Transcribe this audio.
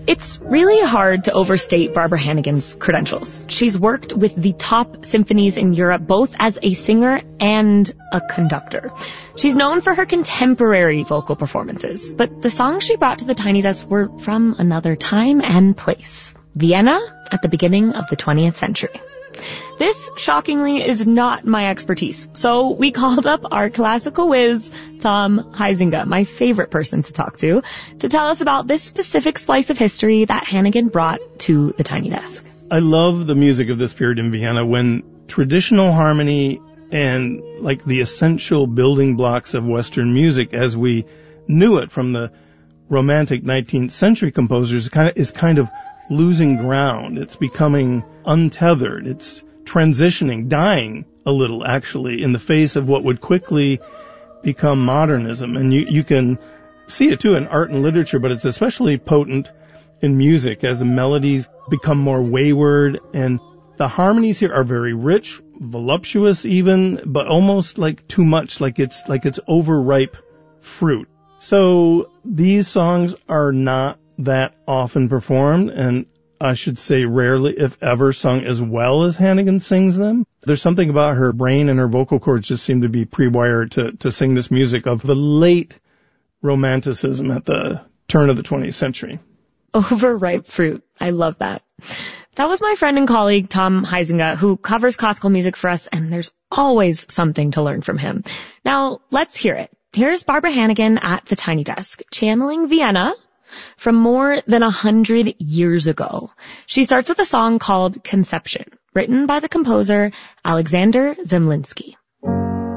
It's really hard to overstate Barbara Hannigan's credentials. She's worked with the top symphonies in Europe, both as a singer and a conductor. She's known for her contemporary vocal performances, but the songs she brought to the Tiny Desk were from another time and place. Vienna at the beginning of the 20th century. This, shockingly, is not my expertise, so we called up our classical whiz, Tom Huizinga, my favorite person to talk to tell us about this specific slice of history that Hannigan brought to the Tiny Desk. I love the music of this period in Vienna when traditional harmony and like the essential building blocks of Western music as we knew it from the romantic 19th century composers is kind of losing ground. It's becoming untethered. It's transitioning, dying a little, actually, in the face of what would quickly become modernism. And you can see it, too, in art and literature, but it's especially potent in music as the melodies become more wayward. And the harmonies here are very rich, voluptuous even, but almost like too much, like it's overripe fruit. So these songs are not that often performed, and I should say rarely, if ever, sung as well as Hannigan sings them. There's something about her brain and her vocal cords just seem to be pre-wired to sing this music of the late Romanticism at the turn of the 20th century. Overripe fruit. I love that. That was my friend and colleague, Tom Huizinga, who covers classical music for us, and there's always something to learn from him. Now, let's hear it. Here's Barbara Hannigan at the Tiny Desk, channeling Vienna from more than 100 years ago. She starts with a song called Conception, written by the composer Alexander Zemlinsky.